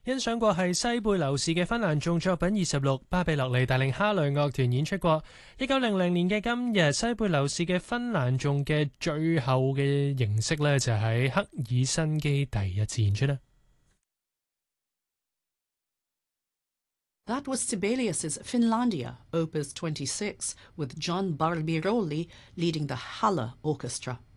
欣賞過係西貝流士嘅芬蘭頌作品26，巴比洛尼帶領哈雷樂團演出過。1900年嘅今日，西貝流士嘅芬蘭頌嘅最後嘅形式呢，就喺赫爾辛基第一次演出啦。 That was Sibelius's Finlandia, Opus 26, with John Barbirolli leading the Halle Orchestra.